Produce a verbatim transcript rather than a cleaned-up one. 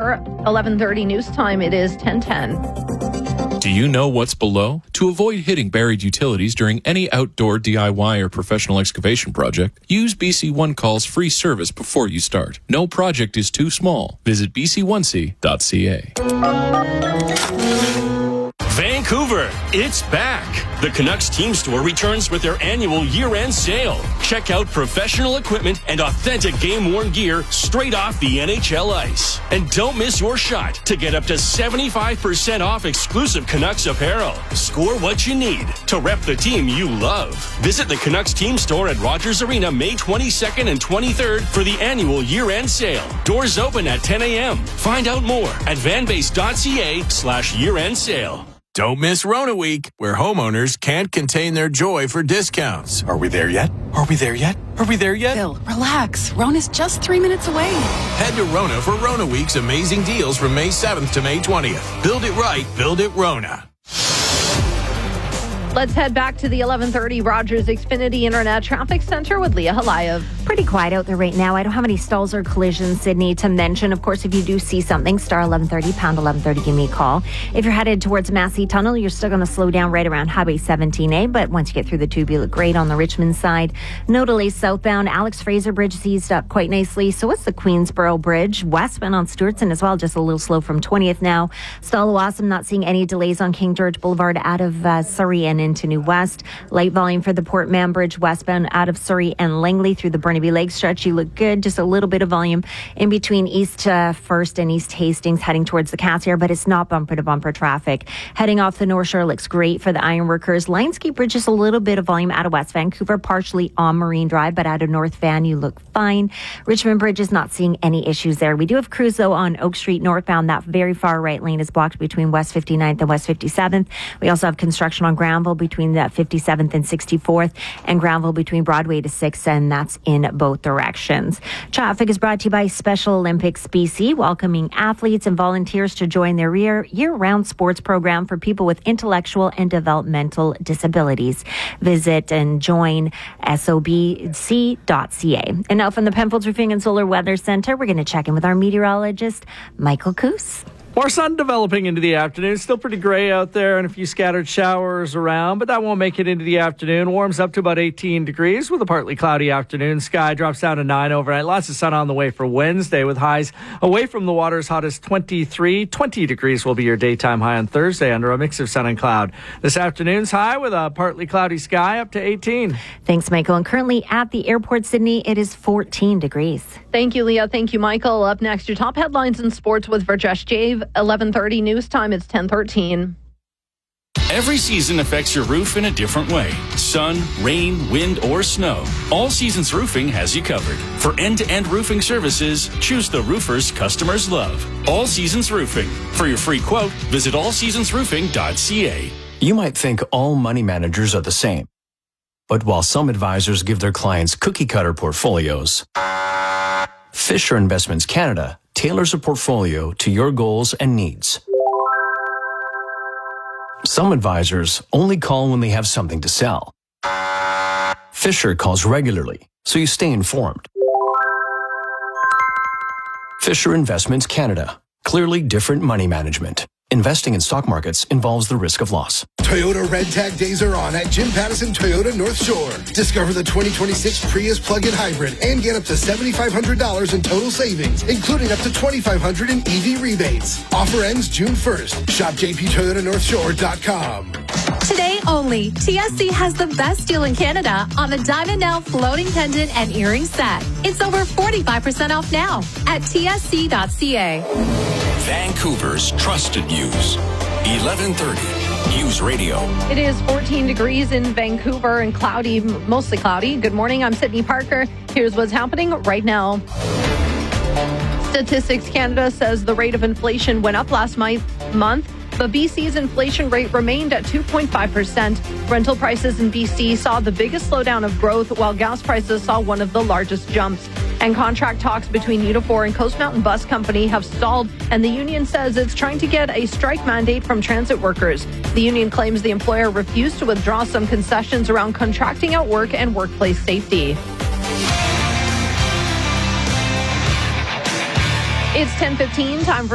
hour, eleven thirty news time. It is ten ten. Do you know what's below? To avoid hitting buried utilities during any outdoor D I Y or professional excavation project, use B C One Call's free service before you start. No project is too small. Visit b c one c dot c a. Vancouver, it's back. The Canucks Team Store returns with their annual year-end sale. Check out professional equipment and authentic game-worn gear straight off the N H L ice. And don't miss your shot to get up to seventy-five percent off exclusive Canucks apparel. Score what you need to rep the team you love. Visit the Canucks Team Store at Rogers Arena May twenty-second and twenty-third for the annual year-end sale. Doors open at ten a.m. Find out more at vanbase.ca slash year-end sale. Don't miss Rona Week, where homeowners can't contain their joy for discounts. Are we there yet? Are we there yet? Are we there yet? Phil, relax. Rona's just three minutes away. Head to Rona for Rona Week's amazing deals from May seventh to May twentieth. Build it right, build it Rona. Let's head back to the eleven thirty Rogers Xfinity Internet Traffic Center with Leah Halayev. Pretty quiet out there right now. I don't have any stalls or collisions, Sydney, to mention. Of course, if you do see something, star eleven thirty, pound eleven thirty, give me a call. If you're headed towards Massey Tunnel, you're still going to slow down right around Highway seventeen A, but once you get through the tube, you look great on the Richmond side. No delays southbound. Alex Fraser Bridge is eased up quite nicely. So it's the Queensboro Bridge. Westbound on Stewartson as well, just a little slow from twentieth now. Stallawasam, not seeing any delays on King George Boulevard out of uh, Surrey and into New West. Light volume for the Port Mann Bridge westbound out of Surrey and Langley through the Burnaby Lake stretch. You look good. Just a little bit of volume in between East uh, First and East Hastings heading towards the Cassiar, but it's not bumper to bumper traffic. Heading off the North Shore looks great for the ironworkers. Lionsgate Bridge is a little bit of volume out of West Vancouver, partially on Marine Drive, but out of North Van you look fine. Richmond Bridge is not seeing any issues there. We do have crews though on Oak Street northbound. That very far right lane is blocked between West fifty-ninth and West fifty-seventh. We also have construction on Granville between the fifty-seventh and sixty-fourth, and Granville between Broadway to sixth, and that's in both directions. Traffic is brought to you by Special Olympics B C, welcoming athletes and volunteers to join their year, year-round sports program for people with intellectual and developmental disabilities. Visit and join S O B C dot C A. And now from the Penfolds Roofing and Solar Weather Center, we're going to check in with our meteorologist, Michael Coos. More sun developing into the afternoon. Still pretty gray out there and a few scattered showers around, but that won't make it into the afternoon. Warms up to about eighteen degrees with a partly cloudy afternoon. Sky drops down to nine overnight. Lots of sun on the way for Wednesday with highs away from the water as hot as twenty-three. twenty degrees will be your daytime high on Thursday under a mix of sun and cloud. This afternoon's high with a partly cloudy sky up to eighteen. Thanks, Michael. And currently at the airport, Sydney, it is fourteen degrees. Thank you, Leah. Thank you, Michael. Up next, your top headlines in sports with Virjesh Jave. eleven thirty news time. It's ten thirteen. Every season affects your roof in a different way. Sun, rain, wind, or snow. All Seasons Roofing has you covered. For end-to-end roofing services, choose the roofers customers love. All Seasons Roofing. For your free quote, visit all seasons roofing dot c a. You might think all money managers are the same. But while some advisors give their clients cookie-cutter portfolios, Fisher Investments Canada tailors a portfolio to your goals and needs. Some advisors only call when they have something to sell. Fisher calls regularly, so you stay informed. Fisher Investments Canada. Clearly different money management. Investing in stock markets involves the risk of loss. Toyota Red Tag days are on at Jim Pattison Toyota North Shore. Discover the twenty twenty-six Prius plug-in hybrid and get up to seven thousand five hundred dollars in total savings, including up to two thousand five hundred dollars in E V rebates. Offer ends June first. Shop j p toyota north shore dot com. Today only, T S C has the best deal in Canada on the Diamond Now floating pendant and earring set. It's over forty-five percent off now at t s c dot c a. Vancouver's trusted news. eleven thirty News Radio. It is fourteen degrees in Vancouver and cloudy, mostly cloudy. Good morning. I'm Sydney Parker. Here's what's happening right now. Statistics Canada says the rate of inflation went up last month, but B C's inflation rate remained at two point five percent. Rental prices in B C saw the biggest slowdown of growth, while gas prices saw one of the largest jumps. And contract talks between Unifor and Coast Mountain Bus Company have stalled, and the union says it's trying to get a strike mandate from transit workers. The union claims the employer refused to withdraw some concessions around contracting out work and workplace safety. It's ten fifteen, time for